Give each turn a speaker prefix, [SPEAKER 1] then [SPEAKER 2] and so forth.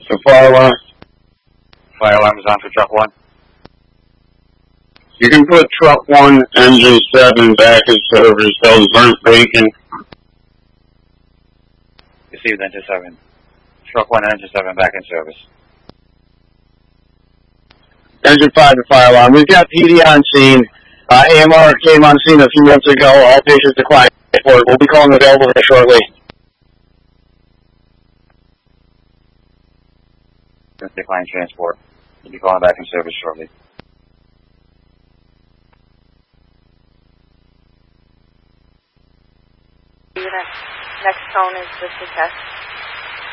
[SPEAKER 1] So fire alarm.
[SPEAKER 2] Fire alarm is on for truck 1.
[SPEAKER 1] You can put truck 1, engine 7 back in service. Those burnt bacon.
[SPEAKER 2] Received engine 7. Truck 1 and engine 7 back in service.
[SPEAKER 1] Engine 5 to fire alarm. We've got PD on scene. AMR came on scene a few months ago. All patients declined transport. We'll be calling available shortly.
[SPEAKER 2] Decline transport. We'll be calling back in service shortly.
[SPEAKER 3] Next tone is just a test.